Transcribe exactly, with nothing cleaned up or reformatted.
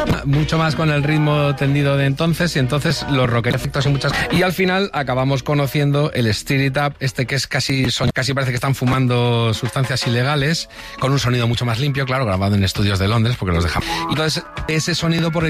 mucho más con el ritmo tendido de entonces, y entonces los rockeros efectos y muchas, y al final acabamos conociendo el Stir It Up, este que es casi, son, casi parece que están fumando sustancias ilegales, con un sonido mucho más limpio, claro, grabado en estudios de Londres, porque los dejamos. Y entonces ese sonido por el